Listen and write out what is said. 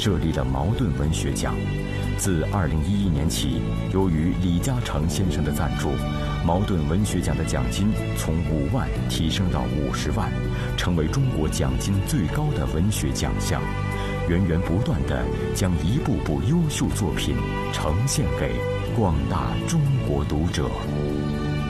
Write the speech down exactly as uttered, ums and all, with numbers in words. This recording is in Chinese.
设立了茅盾文学奖。自二零一一年起，由于李嘉诚先生的赞助，茅盾文学奖的奖金从五万提升到五十万，成为中国奖金最高的文学奖项，源源不断地将一部部优秀作品呈现给广大中国读者。